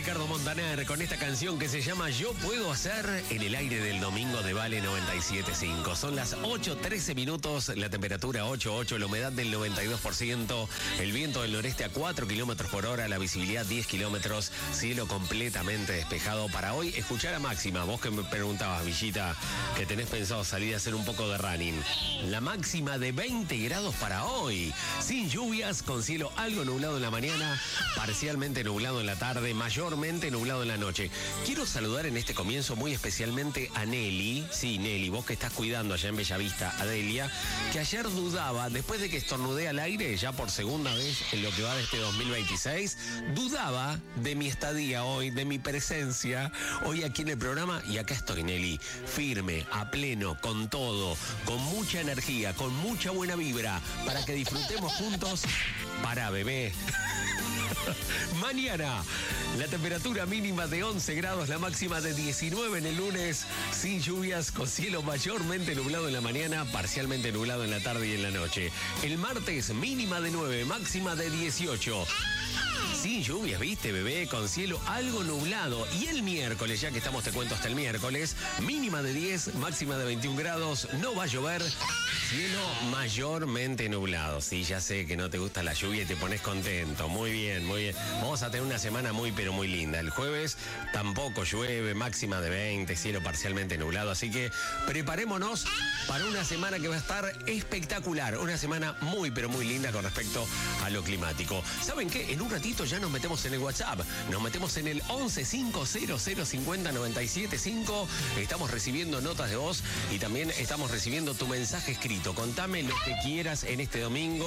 Ricardo Montaner con esta canción que se llama Yo Puedo Hacer en el aire del domingo de Vale 97.5. Son las 8:13 minutos, la temperatura 8.8, la humedad del 92%, el viento del noreste a 4 kilómetros por hora, la visibilidad 10 kilómetros, cielo completamente despejado. Para hoy, escuchar a máxima. Vos que me preguntabas, Villita, que tenés pensado salir a hacer un poco de running. La máxima de 20 grados para hoy, sin lluvias, con cielo algo nublado en la mañana, parcialmente nublado en la tarde, mayormente nublado en la noche. Quiero saludar en este comienzo muy especialmente a Nelly. Sí, Nelly, vos que estás cuidando allá en Bellavista a Delia, que ayer dudaba, después de que estornudé al aire, ya por segunda vez en lo que va de este 2026, dudaba de mi estadía hoy, de mi presencia hoy aquí en el programa. Y acá estoy, Nelly, firme, a pleno, con todo, con mucha energía, con mucha buena vibra, para que disfrutemos juntos. Para, bebé. Mañana, la temperatura mínima de 11 grados, la máxima de 19 en el lunes, sin lluvias, con cielo mayormente nublado en la mañana, parcialmente nublado en la tarde y en la noche. El martes, mínima de 9, máxima de 18. Sin lluvias, viste, bebé, con cielo algo nublado. Y el miércoles, ya que estamos, te cuento, hasta el miércoles, mínima de 10, máxima de 21 grados, no va a llover, cielo mayormente nublado. Sí, ya sé que no te gusta la lluvia y te pones contento. Muy bien, muy bien. Vamos a tener una semana muy, pero muy linda. El jueves tampoco llueve, máxima de 20, cielo parcialmente nublado. Así que preparémonos para una semana que va a estar espectacular. Una semana muy, pero muy linda con respecto a lo climático. ¿Saben qué? En un ratito ya nos metemos en el WhatsApp. Nos metemos en el 1150050975. Estamos recibiendo notas de voz y también estamos recibiendo tu mensaje escrito. Contame lo que quieras en este domingo.